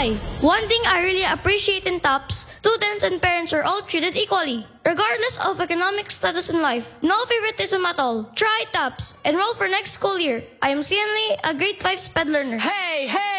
Okay, one thing I really appreciate in TOPS, students and parents are all treated equally, regardless of economic status in life. No favoritism at all. Try TOPS. Enroll for next school year. I am Cian Lee, a grade 5 SPED learner. Hey, hey!